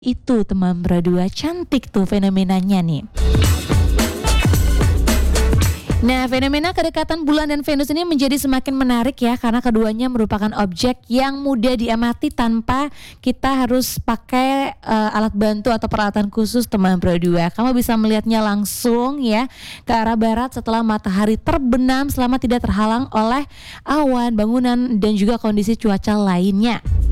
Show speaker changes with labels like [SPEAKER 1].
[SPEAKER 1] Itu teman berdua, cantik tuh fenomenanya nih. Nah, fenomena kedekatan bulan dan Venus ini menjadi semakin menarik ya, karena keduanya merupakan objek yang mudah diamati tanpa kita harus pakai alat bantu atau peralatan khusus teman berdua. Kamu bisa melihatnya langsung ya ke arah barat setelah matahari terbenam selama tidak terhalang oleh awan, bangunan dan juga kondisi cuaca lainnya.